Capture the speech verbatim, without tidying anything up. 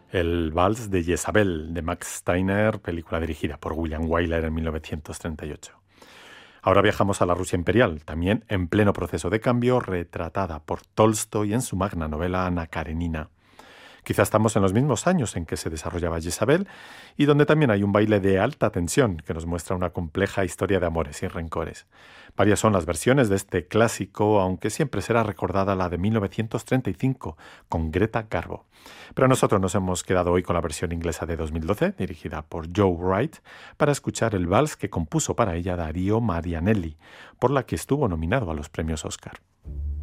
El Vals de Jezabel, de Max Steiner, película dirigida por William Wyler en mil novecientos treinta y ocho. Ahora viajamos a la Rusia imperial, también en pleno proceso de cambio, retratada por Tolstoy en su magna novela Ana Karenina. Quizá estamos en los mismos años en que se desarrollaba Jezabel y donde también hay un baile de alta tensión que nos muestra una compleja historia de amores y rencores. Varias son las versiones de este clásico, aunque siempre será recordada la de mil novecientos treinta y cinco con Greta Garbo. Pero nosotros nos hemos quedado hoy con la versión inglesa de dos mil doce, dirigida por Joe Wright, para escuchar el vals que compuso para ella Dario Marianelli, por la que estuvo nominado a los premios Oscar.